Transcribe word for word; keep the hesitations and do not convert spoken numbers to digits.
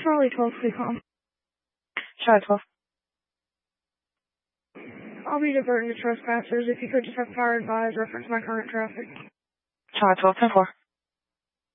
Charlie twelve, please calm. Charlie twelve. I'll be diverting to trespassers. If you could just have fire advised, reference my current traffic. Charlie twelve, ten four.